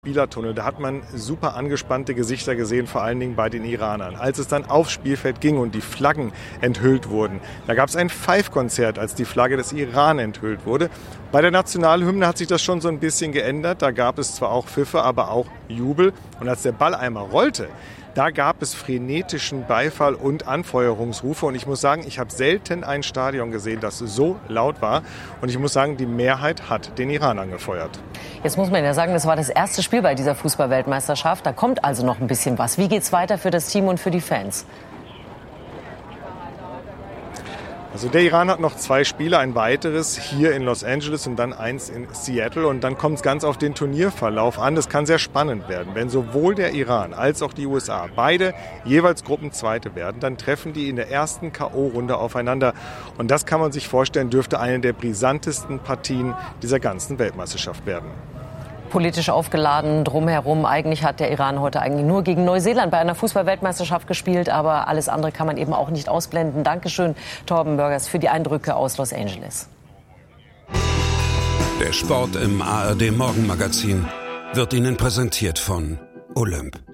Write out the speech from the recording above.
Spielertunnel, da hat man super angespannte Gesichter gesehen, vor allen Dingen bei den Iranern. Als es dann aufs Spielfeld ging und die Flaggen enthüllt wurden, da gab es ein Pfeifkonzert, als die Flagge des Iran enthüllt wurde. Bei der Nationalhymne hat sich das schon so ein bisschen geändert. Da gab es zwar auch Pfiffe, aber auch Jubel. Und als der Ball einmal rollte, da gab es frenetischen Beifall und Anfeuerungsrufe. Und ich muss sagen, ich habe selten ein Stadion gesehen, das so laut war. Und ich muss sagen, die Mehrheit hat den Iran angefeuert. Jetzt muss man ja sagen, das war das erste Spiel bei dieser Fußball-Weltmeisterschaft. Da kommt also noch ein bisschen was. Wie geht's weiter für das Team und für die Fans? Also der Iran hat noch 2 Spiele, ein weiteres hier in Los Angeles und dann eins in Seattle. Und dann kommt es ganz auf den Turnierverlauf an. Das kann sehr spannend werden. Wenn sowohl der Iran als auch die USA beide jeweils Gruppenzweite werden, dann treffen die in der ersten K.O.-Runde aufeinander. Und das kann man sich vorstellen, dürfte eine der brisantesten Partien dieser ganzen Weltmeisterschaft werden. Politisch aufgeladen drumherum. Eigentlich hat der Iran heute eigentlich nur gegen Neuseeland bei einer Fußball-Weltmeisterschaft gespielt, aber alles andere kann man eben auch nicht ausblenden. Dankeschön, Torben Börgers, für die Eindrücke aus Los Angeles. Der Sport im ARD Morgenmagazin wird Ihnen präsentiert von Olymp.